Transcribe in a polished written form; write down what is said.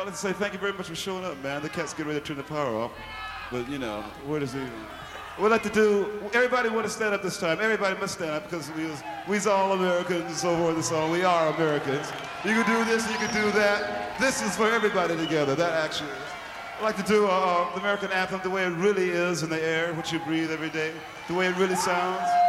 wanted to say thank you very much for showing up, man. The cat's getting ready to turn the power off. But, you know, where does he... We'd like to do... Everybody want to stand up this time. Everybody must stand up because we's all Americans and so forth and so on. We are Americans. You can do this, you can do that. This is for everybody together. That actually is. I'd like to do the American anthem the way it really is in the air, what you breathe every day, the way it really sounds.